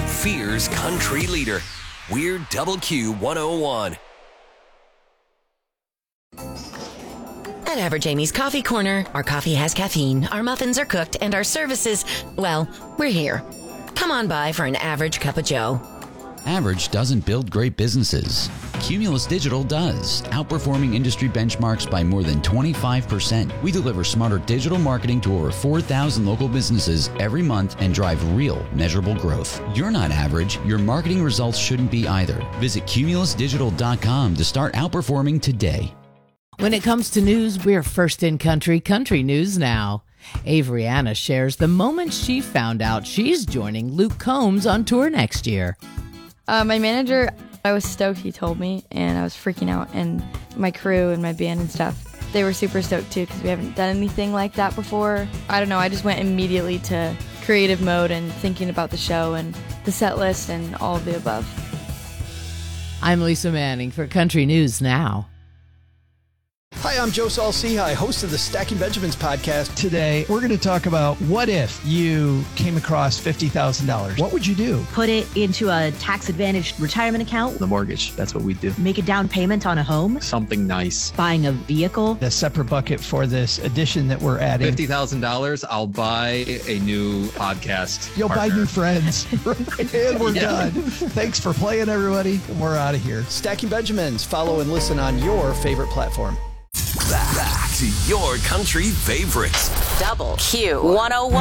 Cape Fear's country leader. We're Double Q 101. At Average Amy's Coffee Corner, our coffee has caffeine, our muffins are cooked, and our services, well, we're here. Come on by for an average cup of joe. Average doesn't build great businesses. Cumulus Digital does, outperforming industry benchmarks by more than 25%. We deliver smarter digital marketing to over 4,000 local businesses every month and drive real, measurable growth. You're not average. Your marketing results shouldn't be either. Visit cumulusdigital.com to start outperforming today. When it comes to news, we're first in country news now. Avery Anna shares the moment she found out she's joining Luke Combs on tour next year. My manager, I was stoked he told me, and I was freaking out, and my crew and my band and stuff, they were super stoked too because we haven't done anything like that before. I don't know, I just went immediately to creative mode and thinking about the show and the set list and all of the above. I'm Lisa Manning for Country News Now. Hi, I'm Joe Saul-Sehy, host of the Stacking Benjamins podcast. Today, we're going to talk about what if you came across $50,000? What would you do? Put it into a tax-advantaged retirement account. The mortgage, that's what we do. Make a down payment on a home. Something nice. Buying a vehicle. A separate bucket for this addition that we're adding. $50,000, I'll buy a new podcast You'll partner. buy new friends. And we're done. Thanks for playing, everybody. We're out of here. Stacking Benjamins. Follow and listen on your favorite platform. Back to your country favorites. Double Q 101.